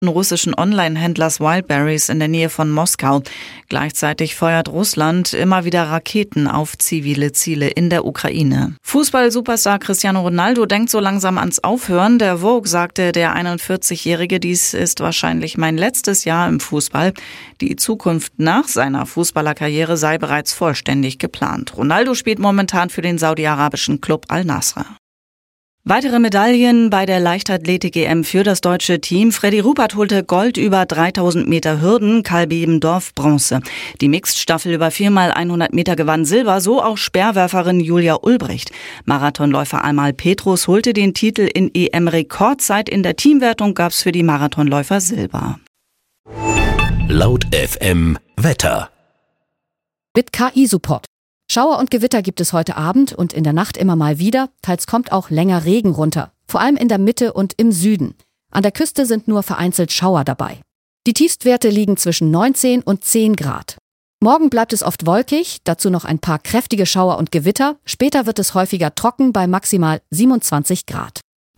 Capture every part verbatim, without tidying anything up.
russischen Online-Händlers Wildberries in der Nähe von Moskau. Gleichzeitig feuert Russland immer wieder Raketen auf zivile Ziele in der Ukraine. Fußball-Superstar Cristiano Ronaldo denkt so langsam ans Aufhören. Der Vogue sagte der einundvierzigjährige, dies ist wahrscheinlich mein letztes Jahr im Fußball. Die Zukunft nach seiner Fußballerkarriere sei bereits vollständig geplant. Ronaldo spielt momentan für den saudi-arabischen Club Al-Nassr. Weitere Medaillen bei der Leichtathletik-E M für das deutsche Team. Freddy Rupert holte Gold über dreitausend Meter Hürden, Karl Bebendorf Bronze. Die Mixed-Staffel über vier mal hundert Meter gewann Silber, so auch Speerwerferin Julia Ulbricht. Marathonläufer Amal Petrus holte den Titel in E M-Rekordzeit. In der Teamwertung gab's für die Marathonläufer Silber. Laut F M Wetter. Mit K I-Support. Schauer und Gewitter gibt es heute Abend und in der Nacht immer mal wieder. Teils kommt auch länger Regen runter. Vor allem in der Mitte und im Süden. An der Küste sind nur vereinzelt Schauer dabei. Die Tiefstwerte liegen zwischen neunzehn und zehn Grad. Morgen bleibt es oft wolkig, dazu noch ein paar kräftige Schauer und Gewitter. Später wird es häufiger trocken bei maximal siebenundzwanzig Grad.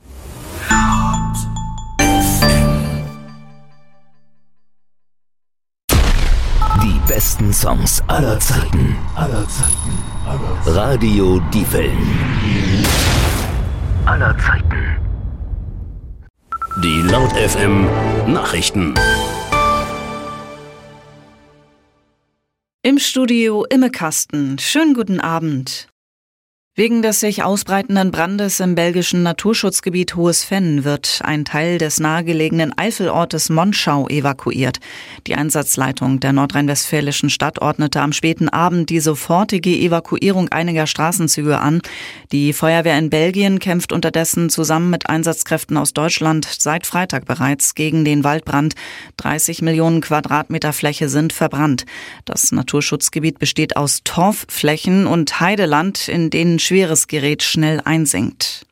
Die besten Songs aller Zeiten. Aller Zeiten. Aller Zeiten. Radio Die Wellen. Aller Zeiten. Die Laut F M Nachrichten. Im Studio Imme Kasten. Schönen guten Abend. Wegen des sich ausbreitenden Brandes im belgischen Naturschutzgebiet Hohes Venn wird ein Teil des nahegelegenen Eifelortes Monschau evakuiert. Die Einsatzleitung der nordrhein-westfälischen Stadt ordnete am späten Abend die sofortige Evakuierung einiger Straßenzüge an. Die Feuerwehr in Belgien kämpft unterdessen zusammen mit Einsatzkräften aus Deutschland seit Freitag bereits gegen den Waldbrand. dreißig Millionen Quadratmeter Fläche sind verbrannt. Das Naturschutzgebiet besteht aus Torfflächen und Heideland, in denen schweres Gerät schnell einsinkt.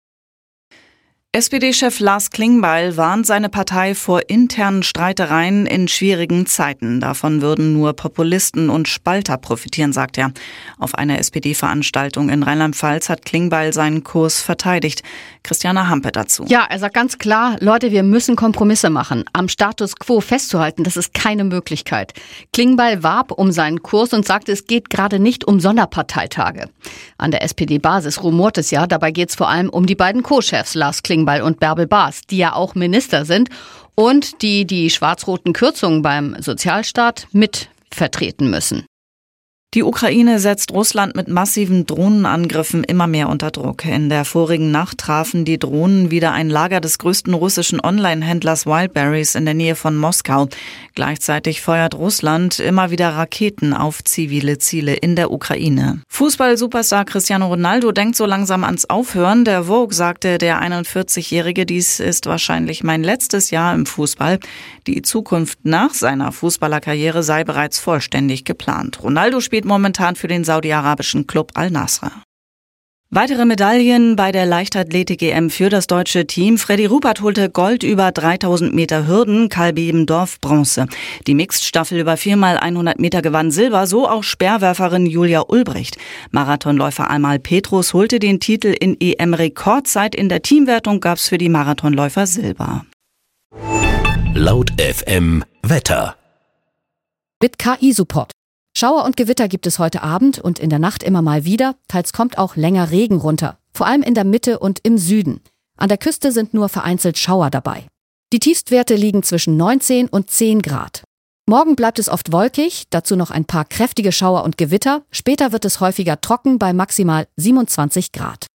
S P D-Chef Lars Klingbeil warnt seine Partei vor internen Streitereien in schwierigen Zeiten. Davon würden nur Populisten und Spalter profitieren, sagt er. Auf einer S P D-Veranstaltung in Rheinland-Pfalz hat Klingbeil seinen Kurs verteidigt. Christiane Hampe dazu. Ja, er sagt ganz klar, Leute, wir müssen Kompromisse machen. Am Status quo festzuhalten, das ist keine Möglichkeit. Klingbeil warb um seinen Kurs und sagte, es geht gerade nicht um Sonderparteitage. An der S P D-Basis rumort es ja, dabei geht es vor allem um die beiden Co-Chefs, Lars Klingbeil und Bärbel Baas, die ja auch Minister sind und die die schwarz-roten Kürzungen beim Sozialstaat mit vertreten müssen. Die Ukraine setzt Russland mit massiven Drohnenangriffen immer mehr unter Druck. In der vorigen Nacht trafen die Drohnen wieder ein Lager des größten russischen Online-Händlers Wildberries in der Nähe von Moskau. Gleichzeitig feuert Russland immer wieder Raketen auf zivile Ziele in der Ukraine. Fußball-Superstar Cristiano Ronaldo denkt so langsam ans Aufhören. Der Vogue sagte der einundvierzigjährige, dies ist wahrscheinlich mein letztes Jahr im Fußball. Die Zukunft nach seiner Fußballerkarriere sei bereits vollständig geplant. Ronaldo spielt momentan für den saudi-arabischen Club Al-Nassr. Weitere Medaillen bei der Leichtathletik-E M für das deutsche Team. Freddy Rupert holte Gold über dreitausend Meter Hürden, Karl Bebendorf Bronze. Die Mixed-Staffel über vier mal hundert Meter gewann Silber, so auch Speerwerferin Julia Ulbricht. Marathonläufer Amal Petrus holte den Titel in E M-Rekordzeit. In der Teamwertung gab's für die Marathonläufer Silber. Laut F M Wetter. Mit K I-Support. Schauer und Gewitter gibt es heute Abend und in der Nacht immer mal wieder. Teils kommt auch länger Regen runter. Vor allem in der Mitte und im Süden. An der Küste sind nur vereinzelt Schauer dabei. Die Tiefstwerte liegen zwischen neunzehn und zehn Grad. Morgen bleibt es oft wolkig, dazu noch ein paar kräftige Schauer und Gewitter. Später wird es häufiger trocken bei maximal siebenundzwanzig Grad.